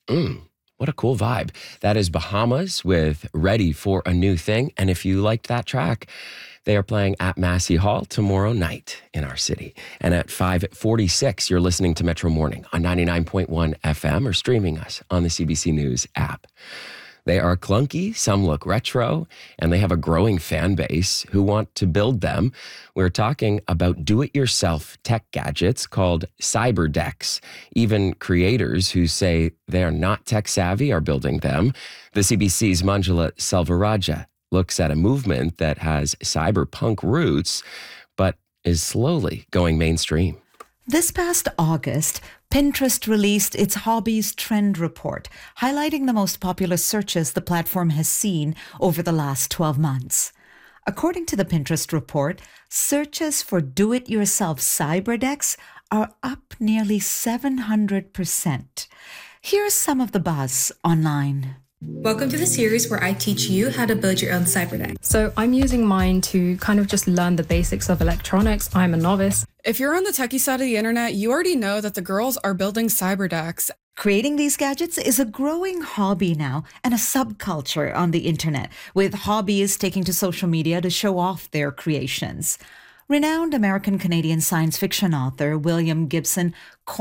What a cool vibe. That is Bahamas with Ready for a New Thing. And if you liked that track, they are playing at Massey Hall tomorrow night in our city. And at 5:46, you're listening to Metro Morning on 99.1 FM or streaming us on the CBC News app. They are clunky, some look retro, and they have a growing fan base who want to build them. We're talking about do-it-yourself tech gadgets called CyberDecks. Even creators who say they're not tech savvy are building them. The CBC's Manjula Selvarajah looks at a movement that has cyberpunk roots, but is slowly going mainstream. This past August, Pinterest released its Hobbies Trend Report, highlighting the most popular searches the platform has seen over the last 12 months. According to the Pinterest report, searches for do-it-yourself CyberDecks are up nearly 700%. Here's some of the buzz online. Welcome to the series where I teach you how to build your own CyberDeck. So I'm using mine to kind of just learn the basics of electronics. I'm a novice. If you're on the techie side of the internet, you already know that the girls are building CyberDecks. Creating these gadgets is a growing hobby now and a subculture on the internet, with hobbyists taking to social media to show off their creations. Renowned American-Canadian science fiction author William Gibson